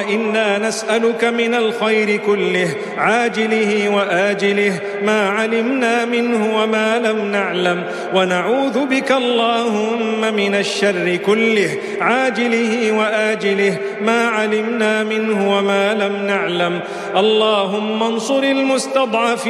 إنا نسألك من الخير كله عاجله وآجله ما علمنا منه وما لم نعلم، ونعوذ بك اللهم من الشر كله عاجله وآجله ما علمنا منه وما لم نعلم. اللهم انصر المستضعفين